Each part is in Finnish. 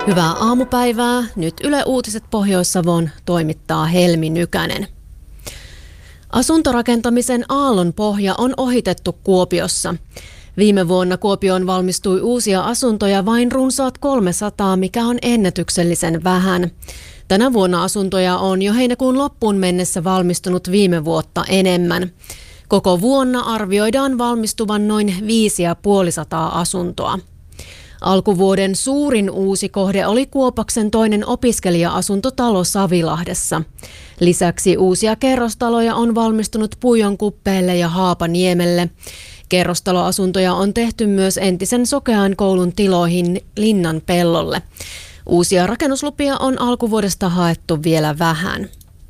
Hyvää aamupäivää. Nyt Yle Uutiset Pohjois-Savon toimittaa Helmi Nykänen. Asuntorakentamisen aallonpohja on ohitettu Kuopiossa. Viime vuonna Kuopioon valmistui uusia asuntoja vain runsaat 300, mikä on ennätyksellisen vähän. Tänä vuonna asuntoja on jo heinäkuun loppuun mennessä valmistunut viime vuotta enemmän. Koko vuonna arvioidaan valmistuvan noin 550 asuntoa. Alkuvuoden suurin uusi kohde oli Kuopaksen toinen opiskelija-asuntotalo Savilahdessa. Lisäksi uusia kerrostaloja on valmistunut Puijonkuppeelle ja Haapaniemelle. Kerrostaloasuntoja on tehty myös entisen Sokean koulun tiloihin Linnanpellolle. Uusia rakennuslupia on alkuvuodesta haettu vielä vähän.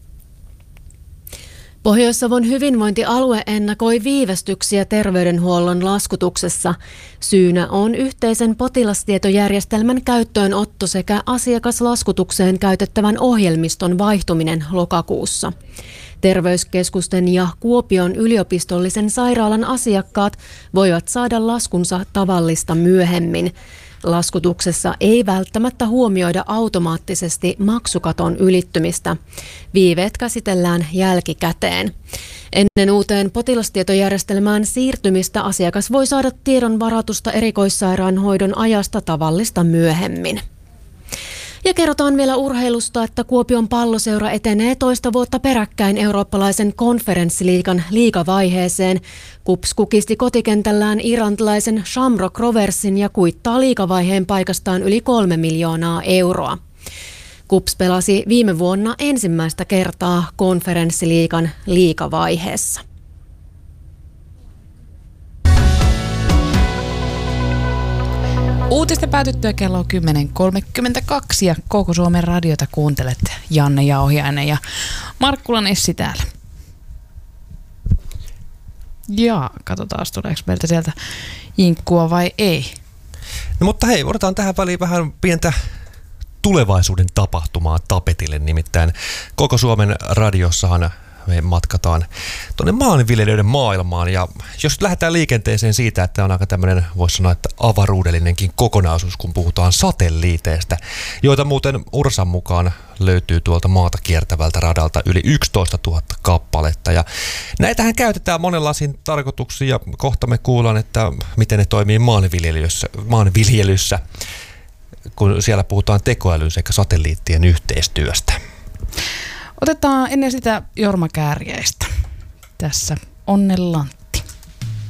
Pohjois-Savon hyvinvointialue ennakoi viivästyksiä terveydenhuollon laskutuksessa. Syynä on yhteisen potilastietojärjestelmän käyttöönotto sekä asiakaslaskutukseen käytettävän ohjelmiston vaihtuminen lokakuussa. Terveyskeskusten ja Kuopion yliopistollisen sairaalan asiakkaat voivat saada laskunsa tavallista myöhemmin. Laskutuksessa ei välttämättä huomioida automaattisesti maksukaton ylittymistä. Viiveet käsitellään jälkikäteen. Ennen uuteen potilastietojärjestelmään siirtymistä asiakas voi saada tiedon varatusta erikoissairaanhoidon ajasta tavallista myöhemmin. Ja kerrotaan vielä urheilusta, että Kuopion Palloseura etenee toista vuotta peräkkäin eurooppalaisen konferenssiliigan liigavaiheeseen. KuPS kukisti kotikentällään irlantilaisen Shamrock Roversin ja kuittaa liigavaiheen paikastaan yli 3 miljoonaa euroa. KuPS pelasi viime vuonna ensimmäistä kertaa konferenssiliigan liigavaiheessa. Uutisten päätyttyä kello on 10.32 ja koko Suomen radiota kuuntelet. Janne Jauhiainen ja Markkulan Essi täällä. Ja katsotaan, tuleeko meiltä sieltä jinkkua vai ei. No mutta hei, otetaan tähän väliin vähän pientä tulevaisuuden tapahtumaa tapetille. Nimittäin koko Suomen radiossahan me matkataan tuonne maanviljelijöiden maailmaan, ja jos lähdetään liikenteeseen siitä, että on aika tämmöinen, voisi sanoa, että avaruudellinenkin kokonaisuus, kun puhutaan satelliiteista, joita muuten Ursan mukaan löytyy tuolta maata kiertävältä radalta yli 11 000 kappaletta, ja näitähän käytetään monenlaisiin tarkoituksiin, ja kohta me kuullaan, että miten ne toimii maanviljelyssä, kun siellä puhutaan tekoälyn sekä satelliittien yhteistyöstä. Otetaan ennen sitä Jorma Kääriäistä. Tässä Onnenlantti.